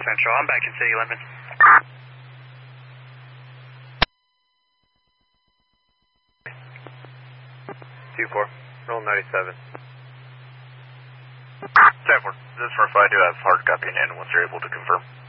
Central. I'm back in city limits. 2-4. Roll 97. 10-4. This is for if I do have hard copy in hand once you're able to confirm.